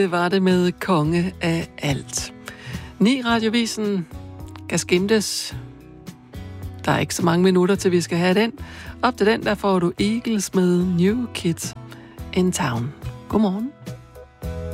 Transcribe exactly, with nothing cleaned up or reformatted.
Det var det med konge af alt. Ni Radiovisen kan skimtes. Der er ikke så mange minutter, til vi skal have den. Op til den, der får du Eagles med New Kids in Town. Godmorgen.